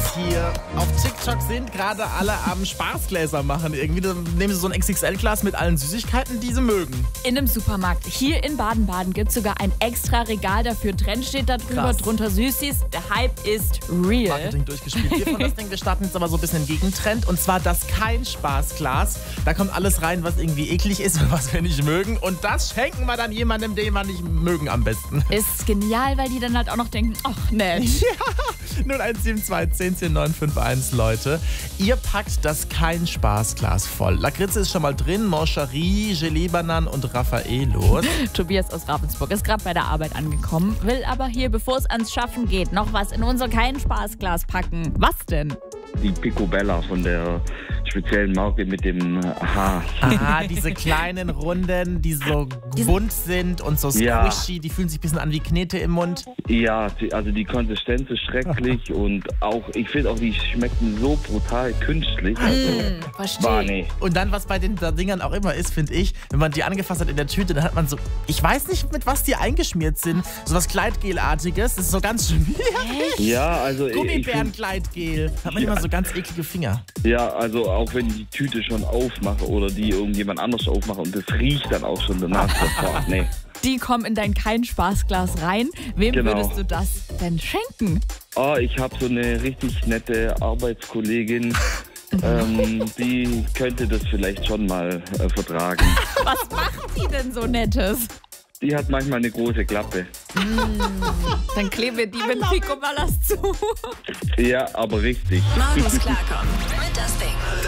hier. Auf TikTok sind gerade alle am Spaßgläser machen irgendwie. Dann nehmen sie so ein XXL-Glas mit allen Süßigkeiten, die sie mögen. In einem Supermarkt hier in Baden-Baden gibt es sogar ein extra Regal dafür. Trend steht da drüber, Krass. drunter Süßis. Der Hype ist real. Marketing durchgespielt. Wir von das Ding, wir starten jetzt aber so ein bisschen Gegentrend. Und zwar das Kein-Spaßglas. Da kommt alles rein, was irgendwie eklig ist und was wir nicht mögen. Und das schenken wir dann jemandem, den wir nicht mögen am besten. Ist genial, weil die dann halt auch noch denken, ach nett. Ja, 0172 10 10 951, Leute. Ihr packt das Kein-Spaßglas voll. Lakritze ist schon mal drin, Moncherie, Gelee-Bananen und Raffaellos. Tobias aus Ravensburg ist gerade bei der Arbeit angekommen, will aber hier, bevor es ans Schaffen geht, noch was in unser Kein-Spaßglas packen. Was denn? Die Picobella von der speziellen Marke mit dem Haar. Aha, diese kleinen Runden, die so bunt sind und so squishy, Ja. die fühlen sich ein bisschen an wie Knete im Mund. Ja, also die Konsistenz ist schrecklich und auch, ich finde auch, die schmecken so brutal künstlich. Also, Verstehe. nee. Und dann, was bei den Dingern auch immer ist, finde ich, wenn man die angefasst hat in der Tüte, dann hat man so, ich weiß nicht, mit was die eingeschmiert sind, so was Gleitgelartiges, das ist so ganz schwierig. Ja, also ich find, Gummibären-Gleitgel, hat manchmal so ganz eklige Finger. ja, also auch wenn ich die Tüte schon aufmache oder die irgendjemand anders aufmache und das riecht dann auch schon danach sofort. Nee. Die kommen in dein Kein-Spaßglas rein. Wem Genau. würdest du das denn schenken? Oh, ich habe so eine richtig nette Arbeitskollegin, die könnte das vielleicht schon mal vertragen. Was macht die denn so Nettes? Die hat manchmal eine große Klappe. Dann kleben wir die mit Picoballas zu. Ja, aber richtig. Man muss klarkommen mit das Ding.